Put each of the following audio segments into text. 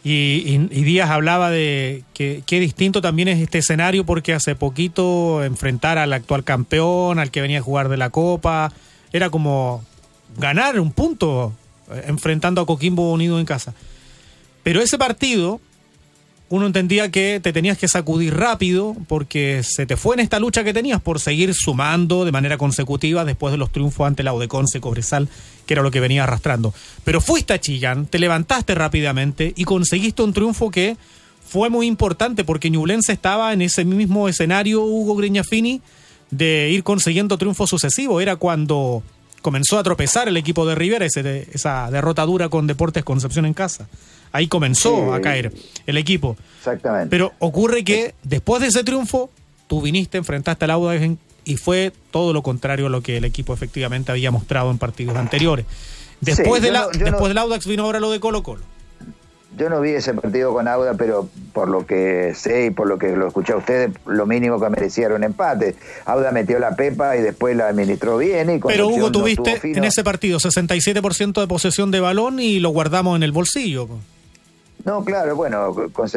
Y Díaz hablaba de que distinto también es este escenario, porque hace poquito enfrentar al actual campeón, al que venía a jugar de la Copa, era como ganar un punto enfrentando a Coquimbo Unido en casa. Pero ese partido, uno entendía que te tenías que sacudir rápido porque se te fue en esta lucha que tenías por seguir sumando de manera consecutiva después de los triunfos ante la Udeconce, Cobresal, que era lo que venía arrastrando. Pero fuiste a Chillán, te levantaste rápidamente y conseguiste un triunfo que fue muy importante porque Ñublense estaba en ese mismo escenario, Hugo Grignafini, de ir consiguiendo triunfos sucesivos. Era cuando comenzó a tropezar el equipo de Rivera, esa derrota dura con Deportes Concepción en casa. Ahí comenzó a caer el equipo. Exactamente. Pero ocurre que después de ese triunfo, tú viniste, enfrentaste al Audax y fue todo lo contrario a lo que el equipo efectivamente había mostrado en partidos anteriores. Después del Audax vino ahora lo de Colo-Colo. Yo no vi ese partido con Audax, pero por lo que sé y por lo que lo escuché a ustedes, lo mínimo que merecieron un empate. Audax metió la pepa y después la administró bien. Y pero Hugo, tuviste en ese partido 67% de posesión de balón y lo guardamos en el bolsillo. No, claro, bueno,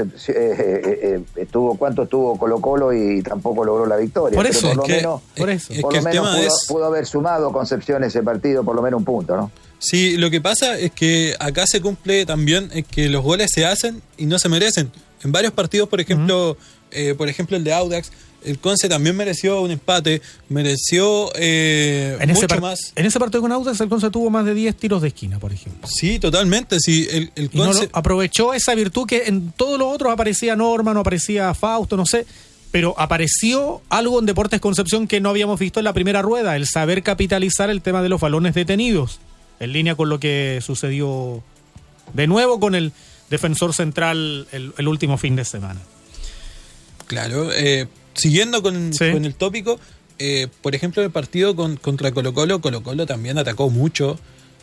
¿cuánto tuvo Colo-Colo y tampoco logró la victoria? Por eso, por lo menos pudo haber sumado Concepción ese partido por lo menos un punto, ¿no? Sí, lo que pasa es que acá se cumple también que los goles se hacen y no se merecen. En varios partidos, por ejemplo, el de Audax, el Conce también mereció un empate, mereció mucho más. En ese partido con Audax, el Conce tuvo más de 10 tiros de esquina, por ejemplo. Sí, totalmente. Sí, el Conce aprovechó esa virtud que en todos los otros aparecía Norma, no aparecía Fausto, no sé, pero apareció algo en Deportes Concepción que no habíamos visto en la primera rueda, el saber capitalizar el tema de los balones detenidos, en línea con lo que sucedió de nuevo con el defensor central el último fin de semana. Claro, siguiendo con el tópico, por ejemplo, el partido contra Colo-Colo también atacó mucho.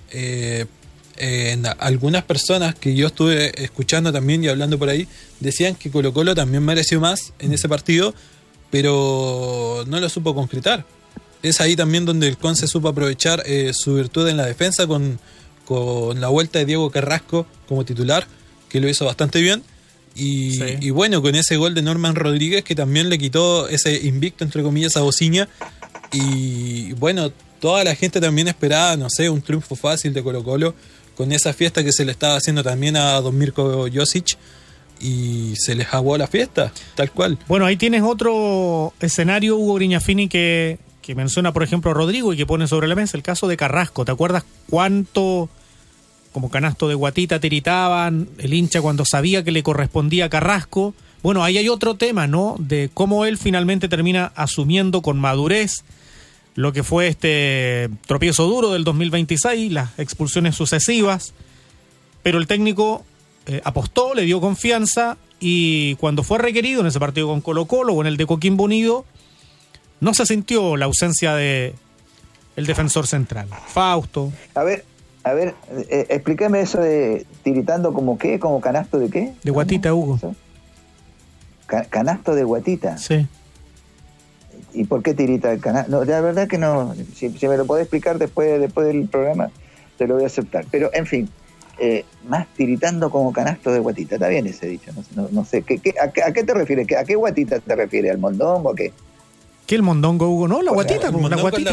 Algunas personas que yo estuve escuchando también y hablando por ahí, decían que Colo-Colo también mereció más en ese partido, pero no lo supo concretar. Es ahí también donde el Conce supo aprovechar su virtud en la defensa con la vuelta de Diego Carrasco como titular, que lo hizo bastante bien. Y bueno, con ese gol de Norman Rodríguez que también le quitó ese invicto, entre comillas, a Bociña. Y bueno, toda la gente también esperaba, no sé, un triunfo fácil de Colo-Colo con esa fiesta que se le estaba haciendo también a Don Mirko Josic. Y se les aguó la fiesta, tal cual. Bueno, ahí tienes otro escenario, Hugo Grignafini, que menciona, por ejemplo, a Rodrigo y que pone sobre la mesa el caso de Carrasco. ¿Te acuerdas cuánto, como canasto de guatita, tiritaban el hincha cuando sabía que le correspondía a Carrasco? Bueno, ahí hay otro tema, ¿no? De cómo él finalmente termina asumiendo con madurez lo que fue este tropiezo duro del 2026, las expulsiones sucesivas, pero el técnico apostó, le dio confianza y cuando fue requerido en ese partido con Colo-Colo o en el de Coquimbo Unido, no se sintió la ausencia de el defensor central, Fausto. A ver, explícame eso de tiritando como qué, como canasto de qué. De guatita, Hugo. Canasto de guatita. Sí. ¿Y por qué tirita el canasto? No, la verdad que no. Si me lo podés explicar después del programa, te lo voy a aceptar. Pero, en fin, más tiritando como canasto de guatita. Está bien ese dicho. No sé. ¿A qué te refieres? ¿A qué guatita te refieres? ¿Al mondongo o qué? ¿Qué el mondongo, Hugo? No, la guatita. Como la guatita.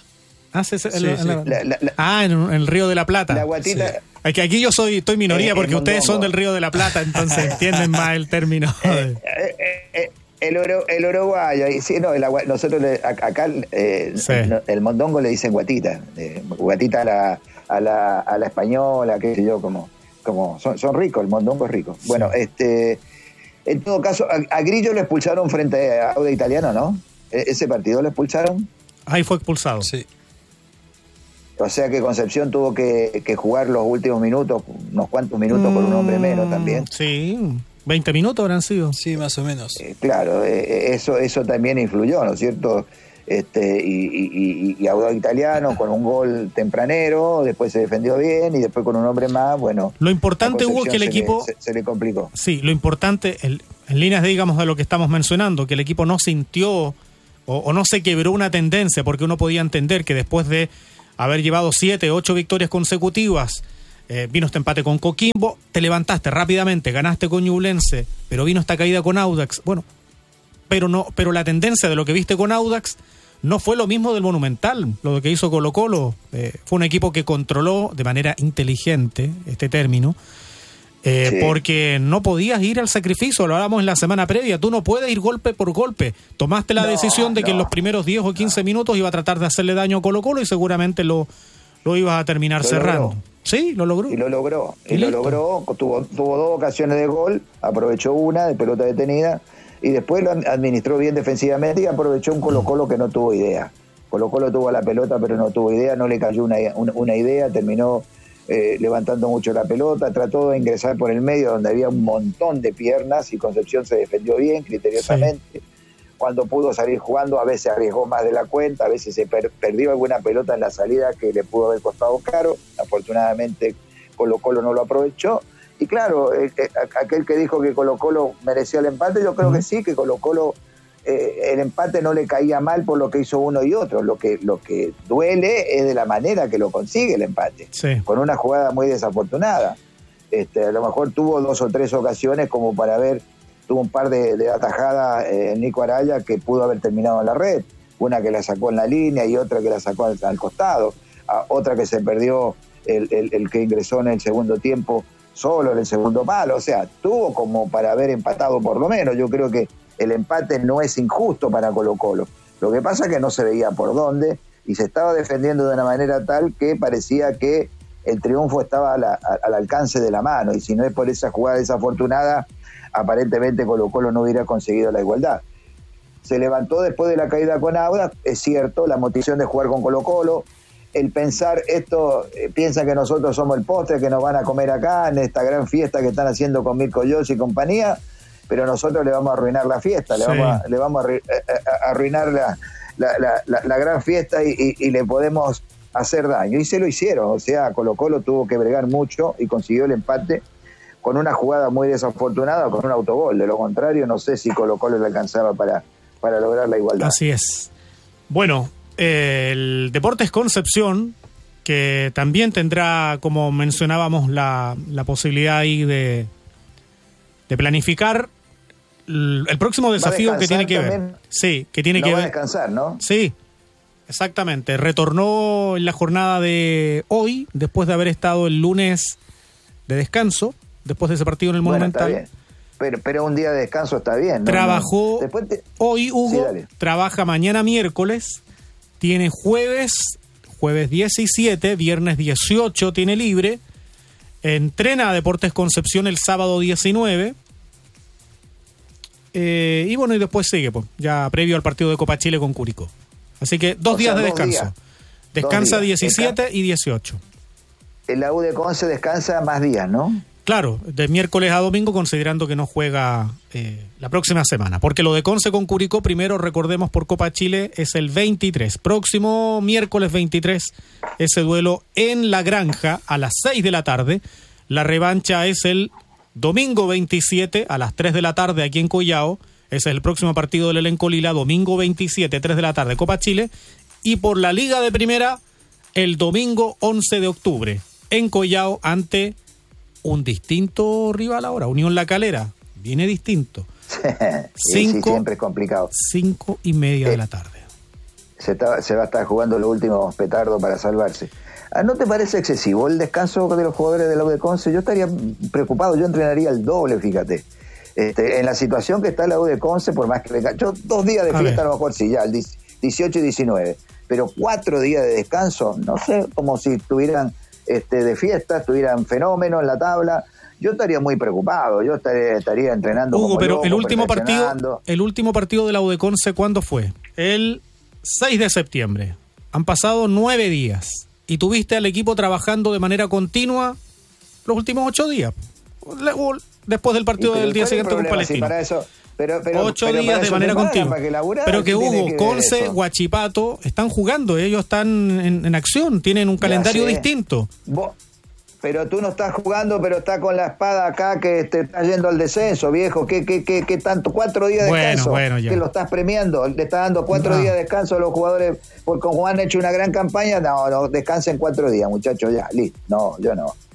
En el Río de la Plata. La guatita. Sí. Es que aquí yo estoy minoría porque ustedes son del Río de la Plata, entonces entienden más el término. El uruguayo. Sí, no, nosotros acá el mondongo le dicen guatita. Guatita a la española, qué sé yo, como son ricos, el mondongo es rico. Sí. Bueno, en todo caso, a Grillo lo expulsaron frente a Audax Italiano, ¿no? ¿Ese partido lo expulsaron? Ahí fue expulsado. Sí. O sea que Concepción tuvo que jugar los últimos minutos, unos cuantos minutos con un hombre menos también. Sí, 20 minutos habrán sido. Sí, más o menos. Claro, eso también influyó, ¿no es cierto? Y Audax Italiano con un gol tempranero, después se defendió bien y después con un hombre más, bueno. Lo importante, Hugo, que el equipo se le complicó. Sí, lo importante, en líneas de lo que estamos mencionando, que el equipo no sintió o no se quebró una tendencia, porque uno podía entender que después de haber llevado 7, 8 victorias consecutivas, vino este empate con Coquimbo, te levantaste rápidamente, ganaste con Ñublense, pero vino esta caída con Audax. Bueno, pero la tendencia de lo que viste con Audax no fue lo mismo del Monumental. Lo que hizo Colo-Colo fue un equipo que controló de manera inteligente este término, sí, porque no podías ir al sacrificio. Lo hablamos en la semana previa. Tú no puedes ir golpe por golpe. Tomaste la decisión de que en los primeros 10 o 15 minutos iba a tratar de hacerle daño a Colo-Colo y seguramente lo ibas a terminar cerrando. Logró. Sí, lo logró. Y lo logró. Tuvo 2 ocasiones de gol, aprovechó una de pelota detenida y después lo administró bien defensivamente y aprovechó un Colo-Colo que no tuvo idea. Colo-Colo tuvo la pelota pero no tuvo idea, no le cayó una idea, terminó levantando mucho la pelota, trató de ingresar por el medio donde había un montón de piernas y Concepción se defendió bien, criteriosamente. Sí. Cuando pudo salir jugando, a veces arriesgó más de la cuenta, a veces se perdió alguna pelota en la salida que le pudo haber costado caro. Afortunadamente Colo-Colo no lo aprovechó. Y claro, aquel que dijo que Colo-Colo merecía el empate, yo creo que sí, que Colo-Colo el empate no le caía mal por lo que hizo uno y otro. Lo que duele es de la manera que lo consigue el empate, sí, con una jugada muy desafortunada. A lo mejor tuvo 2 o 3 ocasiones como para ver. Tuvo un par de atajadas Nico Araya que pudo haber terminado en la red. Una que la sacó en la línea y otra que la sacó al costado. Otra que se perdió el que ingresó en el segundo tiempo solo en el segundo palo. O sea, tuvo como para haber empatado por lo menos. Yo creo que el empate no es injusto para Colo-Colo. Lo que pasa es que no se veía por dónde y se estaba defendiendo de una manera tal que parecía que el triunfo estaba al alcance de la mano. Y si no es por esa jugada desafortunada, aparentemente Colo-Colo no hubiera conseguido la igualdad. Se levantó después de la caída con Audax, es cierto, la motivación de jugar con Colo-Colo, el pensar esto, piensa que nosotros somos el postre que nos van a comer acá en esta gran fiesta que están haciendo con Mirko Yos y compañía, pero nosotros le vamos a arruinar la fiesta, sí, le vamos a arruinar la gran fiesta y le podemos hacer daño. Y se lo hicieron, o sea, Colo-Colo tuvo que bregar mucho y consiguió el empate con una jugada muy desafortunada, con un autogol. De lo contrario, no sé si Colo-Colo le alcanzaba para lograr la igualdad. Así es. Bueno, el Deportes Concepción, que también tendrá, como mencionábamos, la posibilidad ahí de planificar el próximo desafío que tiene que ver. Sí, que tiene que ver. Va a descansar, ¿no? Sí, exactamente. Retornó en la jornada de hoy, después de haber estado el lunes de descanso, después de ese partido en el Monumental. Está bien. Pero un día de descanso está bien, ¿no? Trabajó hoy, Hugo, sí, trabaja mañana miércoles, tiene jueves 17, viernes 18 tiene libre, entrena a Deportes Concepción el sábado 19, y bueno, y después sigue, pues, ya previo al partido de Copa Chile con Curicó. Así que 2 días de descanso. Descansa 17 y 18. La U de Conce descansa más días, ¿no? Claro, de miércoles a domingo, considerando que no juega la próxima semana. Porque lo de Conce con Curicó, primero recordemos por Copa Chile, es el 23. Próximo miércoles 23, ese duelo en La Granja a las 6 de la tarde. La revancha es el domingo 27 a las 3 de la tarde aquí en Collao. Ese es el próximo partido del elenco Lila, domingo 27, 3 de la tarde, Copa Chile. Y por la Liga de Primera, el domingo 11 de octubre, en Collao, ante un distinto rival ahora, Unión La Calera. Viene distinto. Sí, siempre es complicado. 5:30 de la tarde. Se va a estar jugando los últimos petardos para salvarse. ¿No te parece excesivo el descanso de los jugadores de la U de Conce? Yo estaría preocupado, yo entrenaría el doble, fíjate. En la situación que está la U de Conce, por más que venga, yo 2 días de fiesta a lo mejor sí, ya, el 18 y 19, pero 4 días de descanso, no sé, como si estuvieran de fiesta, estuvieran fenómenos en la tabla. Yo estaría muy preocupado, yo estaría entrenando. Hugo, como pero loco, el último partido de la U de Conce, ¿cuándo fue? El 6 de septiembre. Han pasado 9 días y tuviste al equipo trabajando de manera continua los últimos 8 días. Después del partido del día siguiente con Palestino. Si para eso, pero 8 días de manera continua. Pero que Hugo, Conce, Huachipato están jugando, ellos están en acción, tienen un calendario distinto. Pero tú no estás jugando, pero está con la espada acá que te está yendo al descenso, viejo. ¿Qué tanto? 4 días de descanso. Bueno, ya. Que lo estás premiando. Le estás dando 4 días de descanso a los jugadores. Porque como han hecho una gran campaña, no, descansen 4 días, muchachos, ya, listo. No, yo no.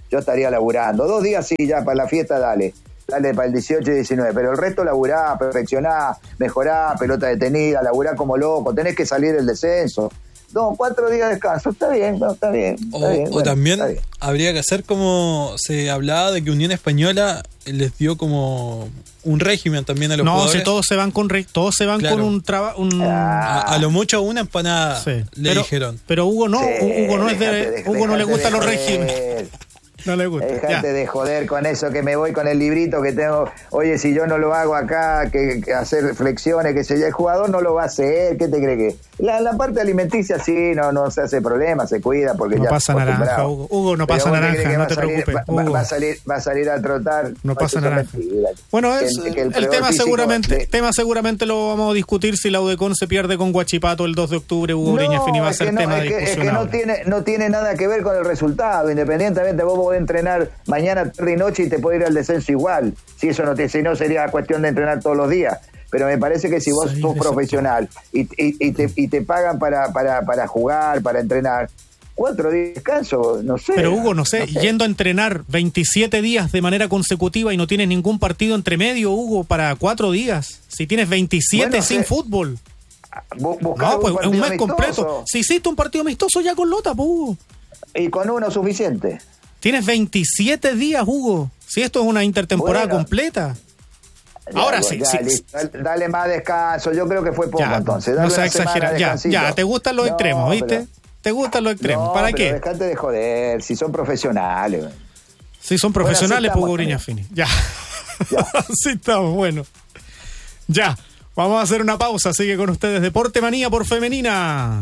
yo estaría laburando. 2 días sí, ya para la fiesta, dale para el 18 y 19, pero el resto laburá, perfeccioná, mejorá, pelota detenida, laburá como loco, tenés que salir del descenso. 4 días de descanso, está bien. O también habría que hacer como se hablaba de que Unión Española les dio como un régimen también a los jugadores. No, si todos se van con claro. Con un trabajo. A lo mucho una empanada dijeron. Pero Hugo no, Hugo no es Hugo no le gustan los regímenes. No le gusta. Dejate de joder con eso, que me voy con el librito que tengo. Oye, si yo no lo hago acá, que hacer flexiones, que el jugador no lo va a hacer. ¿Qué te cree que? La parte alimenticia sí, no se hace problema, se cuida porque no ya pasa naranja, Hugo no pasa naranja, no te preocupes. Va a salir a trotar. No pasa naranja. Bueno, el tema seguramente lo vamos a discutir si la UDECON se pierde con Huachipato el 2 de octubre. Hugo Briñas Fini va a ser tema de discusión. Es que no tiene nada que ver con el resultado. Independientemente, vos podés entrenar mañana, tarde y noche y te puede ir al descenso igual. Si no sería cuestión de entrenar todos los días. Pero me parece que si vos sos profesional y te pagan para jugar, para entrenar, 4 días de descanso, no sé. Pero Hugo, no sé, yendo a entrenar 27 días de manera consecutiva y no tienes ningún partido entre medio, Hugo, para 4 días. Si tienes 27 sin fútbol. No, pues un mes completo. Si hiciste un partido amistoso ya con Lota, pues, Hugo. Y con uno suficiente. Tienes 27 días, Hugo. Si esto es una intertemporada completa. Ahora sí. Dale más descanso. Yo creo que fue poco entonces. Dale, no se exagera. Ya, te gustan los extremos, ¿viste? Te gustan los extremos. ¿Para qué? Dejate de joder. Si son profesionales. Si son profesionales, Hugo Briñas Fini. Ya. Así estamos, bueno. Ya. Vamos a hacer una pausa. Sigue con ustedes Deporte Manía por Femenina.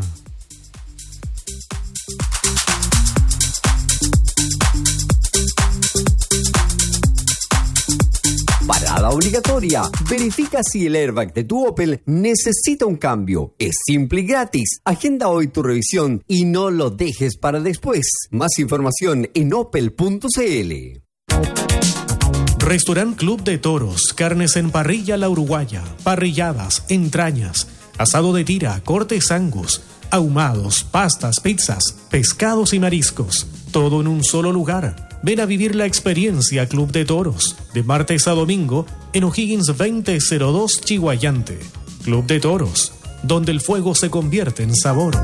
Parada obligatoria. Verifica si el airbag de tu Opel necesita un cambio. Es simple y gratis. Agenda hoy tu revisión y no lo dejes para después. Más información en opel.cl. Restaurant Club de Toros. Carnes en parrilla La Uruguaya. Parrilladas, entrañas, asado de tira, cortes angus, ahumados, pastas, pizzas, pescados y mariscos. Todo en un solo lugar. Ven a vivir la experiencia Club de Toros, de martes a domingo, en O'Higgins 2002 Chihuayante. Club de Toros, donde el fuego se convierte en sabor.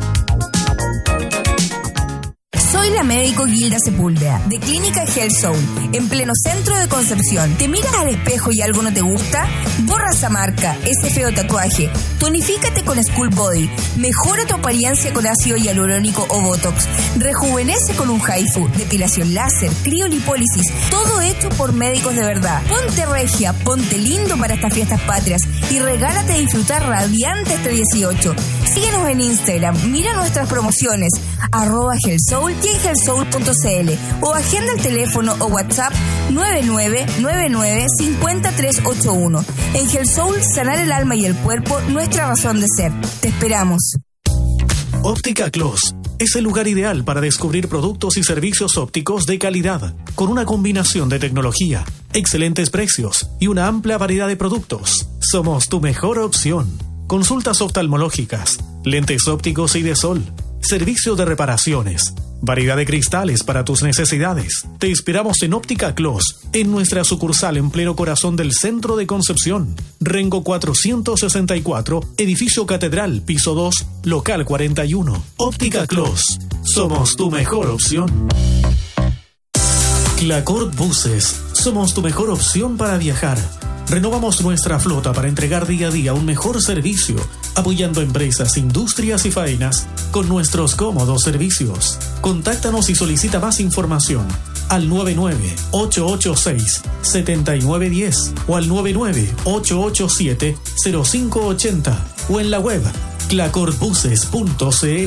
Soy la médico Gilda Sepúlveda, de Clínica Health Soul, en pleno centro de Concepción. ¿Te miras al espejo y algo no te gusta? Borra esa marca, ese feo tatuaje. Tonifícate con Skull Body. Mejora tu apariencia con ácido hialurónico o Botox. Rejuvenece con un Haifu, depilación láser, criolipólisis. Todo hecho por médicos de verdad. Ponte regia, ponte lindo para estas fiestas patrias y regálate a disfrutar radiante este 18. Síguenos en Instagram, mira nuestras promociones, @HealthSoul y en healthsoul.cl o agenda el teléfono o WhatsApp 9999-50381. En HealthSoul, sanar el alma y el cuerpo, nuestra razón de ser. Te esperamos. Óptica Clos es el lugar ideal para descubrir productos y servicios ópticos de calidad, con una combinación de tecnología, excelentes precios y una amplia variedad de productos. Somos tu mejor opción. Consultas oftalmológicas, lentes ópticos y de sol, servicio de reparaciones, variedad de cristales para tus necesidades. Te esperamos en Óptica Clos, en nuestra sucursal en pleno corazón del centro de Concepción. Rengo 464, edificio Catedral, piso 2, local 41. Óptica Clos, somos tu mejor opción. Clacort Buses, somos tu mejor opción para viajar. Renovamos nuestra flota para entregar día a día un mejor servicio, apoyando empresas, industrias y faenas con nuestros cómodos servicios. Contáctanos y solicita más información al 99-886-7910 o al 99-887-0580 o en la web clacortbuses.cl.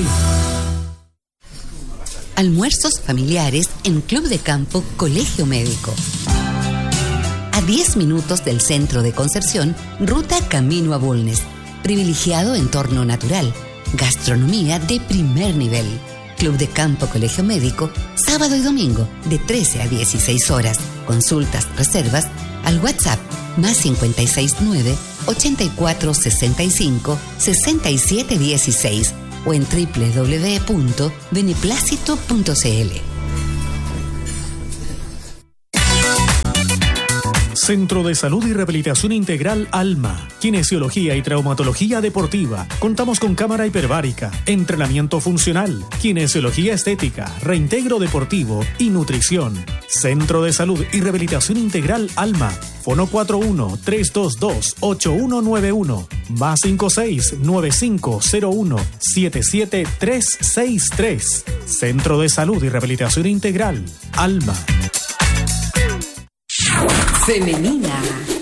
Almuerzos familiares en Club de Campo Colegio Médico. A 10 minutos del centro de Concepción, ruta camino a Bulnes. Privilegiado entorno natural. Gastronomía de primer nivel. Club de Campo Colegio Médico, sábado y domingo, de 13 a 16 horas. Consultas, reservas, al WhatsApp, más 569-8465-6716 o en www.beneplácito.cl. Centro de Salud y Rehabilitación Integral Alma. Kinesiología y traumatología deportiva. Contamos con cámara hiperbárica, entrenamiento funcional, kinesiología estética, reintegro deportivo y nutrición. Centro de Salud y Rehabilitación Integral Alma. Fono 41-322-8191. Más 56-9501-77363. Centro de Salud y Rehabilitación Integral Alma. Femenina.